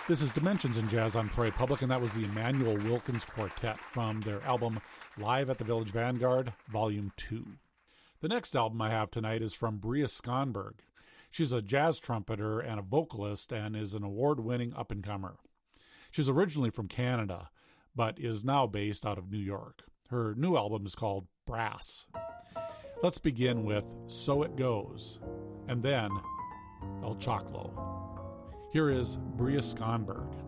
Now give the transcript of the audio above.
This is Dimensions in Jazz on Prairie Public, and that was the Emmanuel Wilkins Quartet from their album Live at the Village Vanguard, Volume 2. The next album I have tonight is from Bria Skonberg. She's a jazz trumpeter and a vocalist and is an award-winning up-and-comer. She's originally from Canada, but is now based out of New York. Her new album is called Brass. Let's begin with So It Goes, and then El Choclo. Here is Bria Skonberg.